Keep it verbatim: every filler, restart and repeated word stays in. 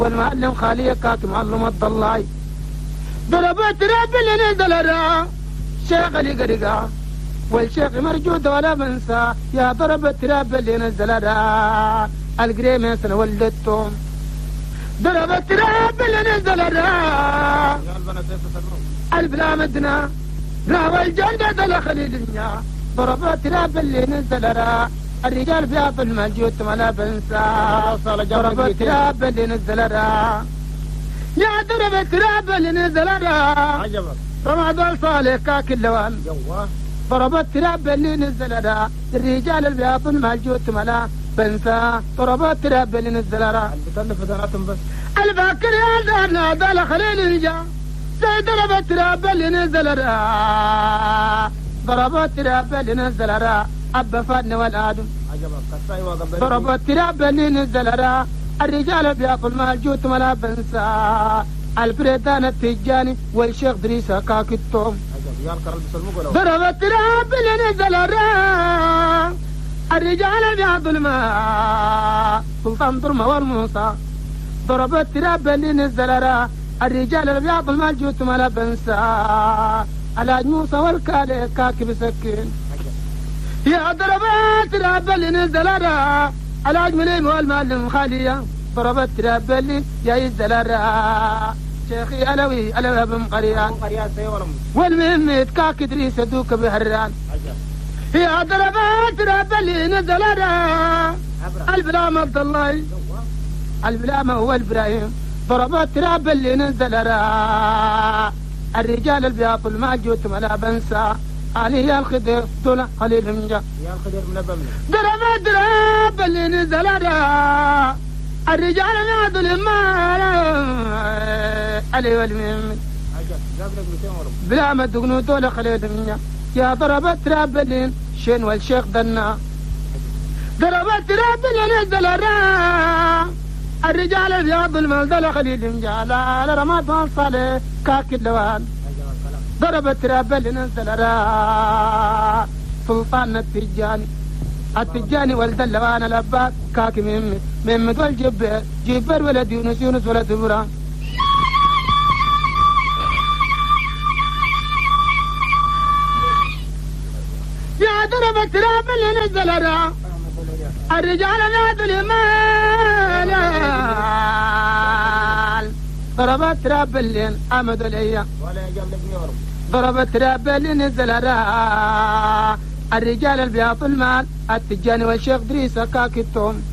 والمعلم خالي كاك معلم الضلاي ضربت راب اللي نزل الرا شيخ اللي قرقا والشيخ مرجود ولا بنسى يا ضربت راب اللي نزل الرا القريم سنة ولدتهم ضربت راب اللي نزل الرا البلا مدنا راوى الجنة دخل الدنيا ضربت راب اللي نزل الرا الرجال فيها في الموجود ولا بنسى ضربت راب اللي نزل الرا يا ضربت راب اللي نزل الرا عجبك رمضان صالح كاك اللوان جواه ضربت راب اللي نزل الرا الرجال البياض الموجود ولا بنسى ضربت راب اللي نزل الرا بتلف فتناتهم بس الفاكر يا زهرنا دال خليل الجا سيد ضربت راب اللي نزل الرا ضربت راب اللي نزل الرا أبا فادنا والآدم عجبك كساي وقبل ضربت راب اللي نزل الرا الرجال بياكل موجود ولا بنسى البريدان التجاني والشيخ دريسة كاك التوم عجب يا الكرل بسلمك ولا ضربت راب اللي نزل الرا الرجال بياض الماء سلطان ضرمة والموسى ضربت راب اللي نزل الرا الرجال البياض الموجود ولا بنسى على موسى والكالي كاك بسكين يا ضربت راب اللي نزل الرا العاج مليم والمعلم خالية ضربت راب اللي يا يزل الرا شيخي ألوي ألوي بن قريان قريان سي ولا والمهم كاك دريس دوك بهران عجب يا ضربت راب اللي نزل الرا البلام عبد الله جواه البلام هو الابراهيم ضربت راب اللي نزل الرا الرجال البياض الموجود ولا بنسى علي الخضر دول قليل من جا يا الخضر من ابن ضربت راب اللي نزل الرا الرجال نادوا المال علي والمهم عجب جاب لك مئتين ورم بلا ما تقنوا دول خليل من جا يا ضربت راب اللي شين والشيخ دنا ضربت راب اللي نزل الرا الرجال البياض المال دول خليل من جا لا رمضان صالح كاك اللوان عجب الكلام ضربت راب اللي نزل الرا سلطان التجاني التجاني ولد اللوان الأباد كاك مهمد مهمد والجبر جبر ولد يونس يونس ولد إبراهيم يا ضربت راب اللي نزل الرا الرجال نادوا المال ضربت راب اللي أمد الأيام ولا جاب لك مئة ورم ضربت راب اللي نزل الرا الرجال البياض المال التجاني والشيخ دريس كاك التوم